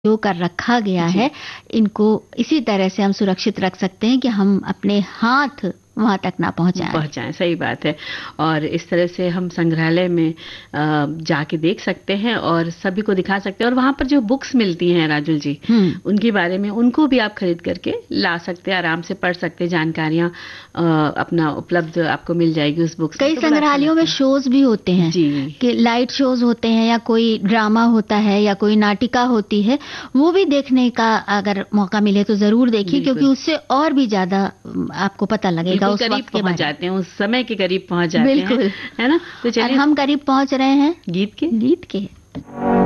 जो कर रखा गया जी। है, इनको इसी तरह से हम सुरक्षित रख सकते हैं कि हम अपने हाथ वहाँ तक ना पहुँचाएँ। पहुँचाएँ, सही बात है। और इस तरह से हम संग्रहालय में जाके देख सकते हैं और सभी को दिखा सकते हैं और वहाँ पर जो बुक्स मिलती हैं राजुल जी, उनके बारे में उनको भी आप खरीद करके ला सकते हैं, आराम से पढ़ सकते हैं, जानकारियाँ अपना उपलब्ध आपको मिल जाएगी उस बुक्स में। कई तो बड़ा अच्छा संग्रहालयों में लगता है। शोज़ भी होते हैं जी। कि लाइट शोज़ होते हैं या कोई ड्रामा होता है या कोई नाटिका होती है, वो भी देखने का अगर मौका मिले तो ज़रूर देखिए क्योंकि बिल्कुल। उससे और भी ज़्यादा आपको पता लगेगा बिल्कुल उस करीब वक़्त के पहुँच बारे में। जाते हैं, उस समय के करीब पहुँच जाते हैं, बिल्कुल। है ना? तो और चलिए हम करीब पहुँच रहे हैं गीत के गीत के।